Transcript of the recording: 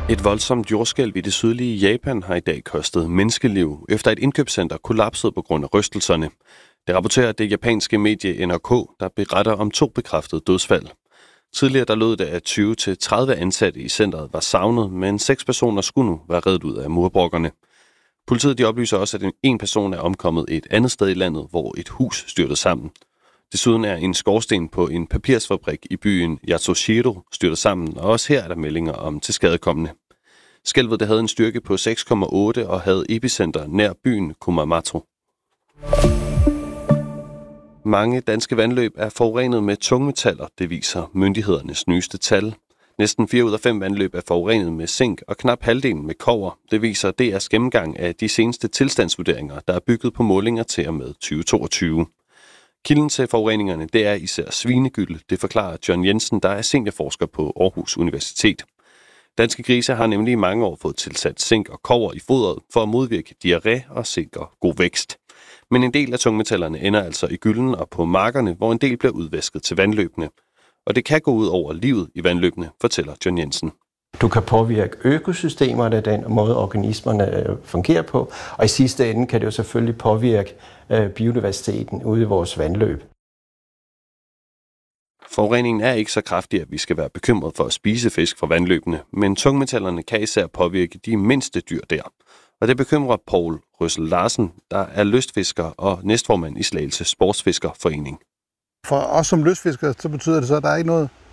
Et voldsomt jordskælv i det sydlige Japan har i dag kostet menneskeliv, efter et indkøbscenter kollapsede på grund af rystelserne. Det rapporterer det japanske medie NRK, der beretter om 2 bekræftede dødsfald. Tidligere der lød det, at 20-30 ansatte i centret var savnet, men 6 personer skulle nu være reddet ud af murbrokkerne. Politiet de oplyser også, at en person er omkommet et andet sted i landet, hvor et hus styrtede sammen. Desuden er en skorsten på en papirsfabrik i byen Yatsushiro styrtet sammen, og også her er der meldinger om tilskadekomne. Skælvet det havde en styrke på 6,8 og havde epicenter nær byen Kumamoto. Mange danske vandløb er forurenet med tungmetaller, det viser myndighedernes nyeste tal. Næsten 4 ud af 5 vandløb er forurenet med zink og knap halvdelen med kobber. Det viser DR's gennemgang af de seneste tilstandsvurderinger, der er bygget på målinger til og med 2022. Kilden til forureningerne, det er især svinegylde, det forklarer John Jensen, der er seniorforsker på Aarhus Universitet. Danske grise har nemlig i mange år fået tilsat zink og kobber i fodret for at modvirke diarré og sikre god vækst. Men en del af tungmetallerne ender altså i gylden og på markerne, hvor en del bliver udvæsket til vandløbene. Og det kan gå ud over livet i vandløbene, fortæller John Jensen. Du kan påvirke økosystemerne, den måde organismerne fungerer på, og i sidste ende kan det jo selvfølgelig påvirke biodiversiteten ude i vores vandløb. Forureningen er ikke så kraftig, at vi skal være bekymret for at spise fisk fra vandløbene, men tungmetallerne kan især påvirke de mindste dyr der. Og det bekymrer Poul Røssel Larsen, der er lystfisker og næstformand i Slagelse Sportsfiskerforening. For os som lystfiskere, så betyder det så, at der er ikke noget